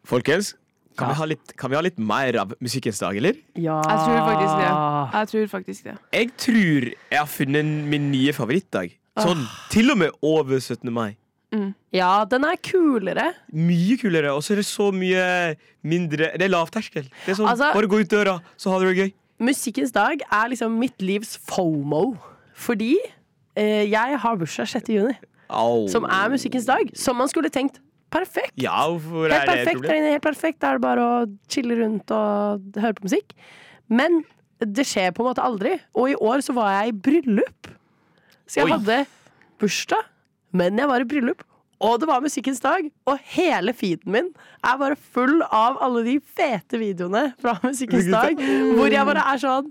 Folkens, kan vi ha litt mer av musikkens dag, eller? Ja. Jeg tror faktisk det. Jeg tror jeg har funnet min nye favorittdag. Sånn, til og med over 17. mai. Ja, den er kulere. Mye kulere, og så er det så mye mindre. Det er lavterskel. Det er sånn, Altså- bare gå ut døra, så har du det gøy. Musikkens dag er liksom mitt livs FOMO. Fordi jeg har bursdag 6. juni, som er musikkens dag. Som man skulle tenkt perfekt. Ja, hvorfor Helt er det et perfekt, problem? helt perfekt. Da er det bare å chille rundt og høre på musikk. Men det skjer på en måte aldri. Og i år så var jeg i bryllup. Så jeg hadde bursdag, men jeg var i bryllup. Og det var musikkens dag. Og hele feeden min er bare full av alle de fete videoene fra musikkens dag. Hvor jeg bare er sånn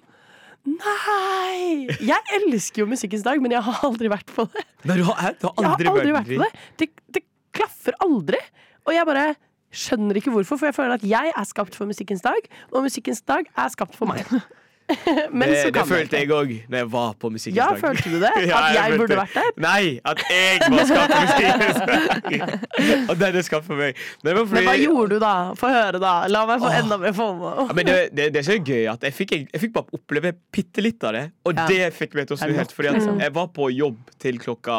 nei! Jeg elsker jo musikkens dag, men jeg har aldri vært på det. Nei, du har Jeg har aldri vært på det. Det klaffer aldri. Og jeg bare skjønner ikke hvorfor, for jeg føler at jeg er skapt for musikkens dag, og musikkens dag er skapt for meg. Men så Det kan følte jeg òg da jeg var på musikkens Ja, dag. følte du det? Ja, At jeg følte burde det. vært der? Nei, at jeg var skapt for musikkens dag. Og den er skapt for meg. Det var fordi... Men hva gjorde du da? Få høre da. La meg få enda mer FOMO. Ja, men det er så gøy at jeg fikk bare oppleve bitte litt av det. Og Ja. det fikk meg til å snu helt. Fordi at jeg var på jobb til klokka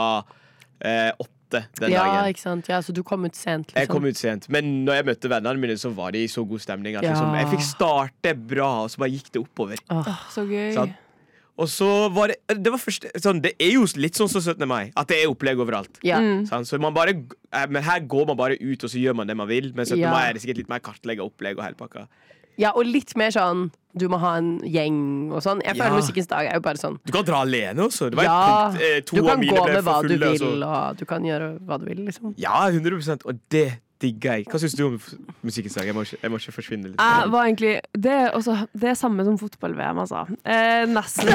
8 den Ja, dagen. ikke sant? Ja, så du kom ut sent, Jeg kom liksom. ut sent. Men når jeg møtte vennene mine, så var de i så god stemning at Ja. liksom, jeg fikk starte bra, og så bare gikk det oppover. Så gøy. Sant? Og så var det var først, sånn, det er jo litt sånn som 17. mai, at det er opplegg overalt. Ja. Sant? Så men her går man bare ut, og så gjør man det man vil. Men 17. Ja. mai er det sikkert litt mer kartlegget opplegg og hele pakka. Ja, og litt mer sånn du må ha en gjeng og sånn. Jeg føler Ja. musikkens dag er jo bare sånn Du kan dra alene også. Det var ja, to du av kan mine gå ble med hva for du fulle, vil, altså. og du kan gjøre hva du vil, liksom. Ja, 100%. Og det digger jeg. Hva syns du om musikkens dag? Jeg må ikke forsvinne litt. Jeg var egentlig det er samme som fotball-VM, altså. Nesten.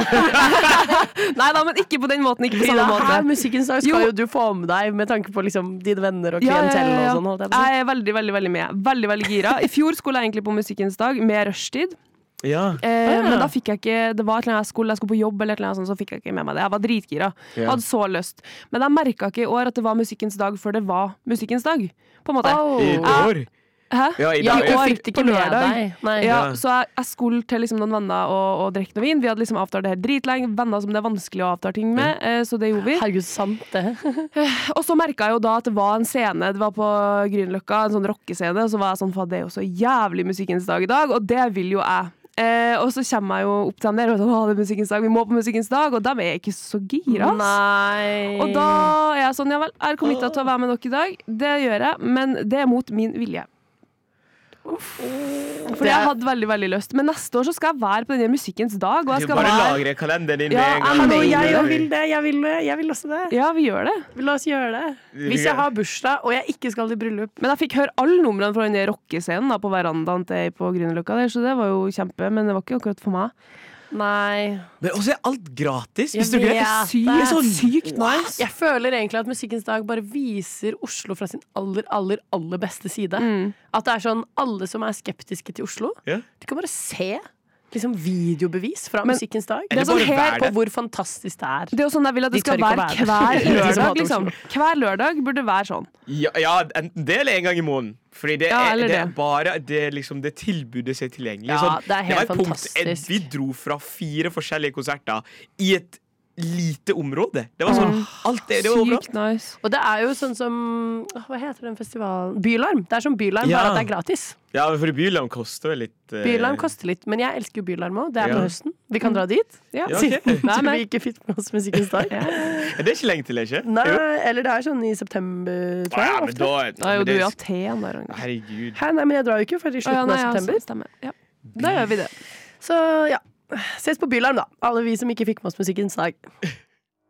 Nei da, men ikke på den måten. Ikke på Fordi samme det her måte. musikkens dag skal jo du få med deg med tanke på liksom dine venner og klientell og sånn. holdt jeg på å si. Jeg er veldig, veldig, veldig med. Veldig, veldig gira. I fjor skulle jeg egentlig på musikkens dag med rushtid. Ja. Men da fikk jeg ikke det var et eller annet jeg skulle på jobb, eller et eller annet sånt, så fikk jeg ikke med meg det. Jeg var dritgira. Ja. Hadde så lyst. Men jeg merka ikke i år at det var musikkens dag før det var musikkens dag. På en måte. I år? Hæ? Ja, i Ja, dag. du år, fikk det på ikke med lørdag. deg. Nei. Ja, Ja. så jeg skulle til liksom noen venner og drikke noe vin. Vi hadde liksom avtalt det her dritlenge. Venner som det er vanskelig å avtale ting med, så det gjorde vi. Herregud, sant det. Og så merka jeg jo da at det var en scene. Det var på Grünerløkka, en sånn rockescene. Og så var jeg sånn, faen, det er jo så jævlig musikkens dag i dag, og det vil jo jeg. Og så kommer jeg jo opp til dem der og sånn, det er musikkens dag, vi må på musikkens dag, og de er ikke så gira. ass. Nei. Og da er jeg sånn, ja vel, jeg er committet til å være med dere i dag. Det gjør jeg, men det er mot min vilje. For jeg hadde veldig, veldig lyst. Men neste år så skal jeg være på denne musikkens dag. Og jeg Du skal bare være... lagre kalenderen din Ja, med en gang. Hallo, mener jeg det. vil det. Jeg vil også det. Ja, vi gjør det. La oss gjøre det. Hvis jeg har bursdag og jeg ikke skal i bryllup. Men jeg fikk høre alle numrene fra den rockescenen da, på verandaen til på Grünerløkka der, så det var jo kjempe, men det var ikke akkurat for meg. Nei. Men også er alt gratis. Jeg Visste du ikke det? vet Sykt, det. sånn sykt nice. Jeg føler egentlig at Musikkens dag bare viser Oslo fra sin aller beste side. At det er sånn, alle som er skeptiske til Oslo, Ja. de kan bare se liksom videobevis fra Men- Musikkens dag. Det er sånn bare her være På det? hvor fantastisk det er. Det er jo sånn jeg vil at det De tør skal ikke å være være det. hver De som lørdag, hater liksom. Oslo. Hver lørdag burde være sånn. Ja, enten det eller en gang i måneden. Fordi det Ja, er, eller det er det. bare det, liksom, det tilbudet som er tilgjengelig. Ja, Sånn, det er helt var et fantastisk. Vi dro fra 4 forskjellige konserter i et lite område. Det var sånn, alt det var overalt. Sykt nice. Og det er jo sånn som hva heter den festivalen? Bylarm. Det er som Bylarm, Ja. bare at det er gratis. Ja, for Bylarm koster jo litt Bylarm koster litt, men jeg elsker jo Bylarm òg. Det er på Ja. høsten. Vi kan dra dit. Ja. Ja, ok. Siden Nei, du nei. ikke fikk med oss Musikkens dag. Det er ikke lenge til, ikke? Nei, Jo. eller det er sånn i september, tror Ja, jeg. men ofte. da, Da er jo men du i det- Aten der. Å Herregud. Hæ, nei, men jeg drar jo ikke før i ja, slutten nei, av ja, september. stemmer. Ja. Da gjør vi det. Så ja, ses på Bylarm da. Alle vi som ikke fikk med oss Musikkens dag.